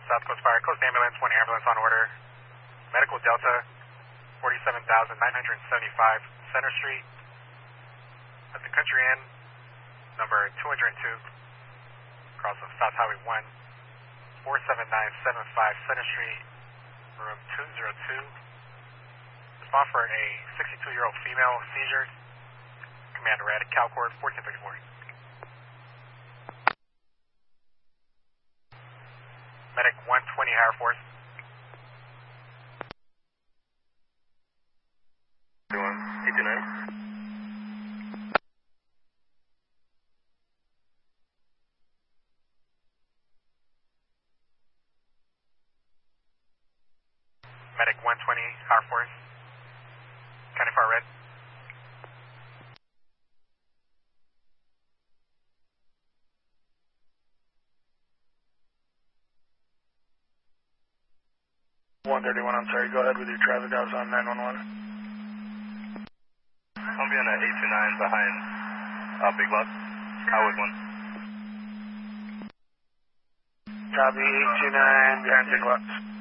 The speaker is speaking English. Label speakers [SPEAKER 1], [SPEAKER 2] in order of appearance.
[SPEAKER 1] South Coast Fire, Coast Ambulance, 1 ambulance on order. Medical Delta, 47,975 Center Street. At the Country Inn, number 202, across of South Highway 1, 47975 Center Street, room 202. Respond for a 62-year-old female seizure. Commander Red, CalCord 1434. Medic 120 Air Force.
[SPEAKER 2] 829.
[SPEAKER 1] Medic 120 Air Force. County Fire Red.
[SPEAKER 3] I'm sorry, go ahead with your traffic. I was on 911.
[SPEAKER 2] I'll be on that 829 behind Big Lots, Highway 1.
[SPEAKER 3] Copy, 829 behind Big Lots.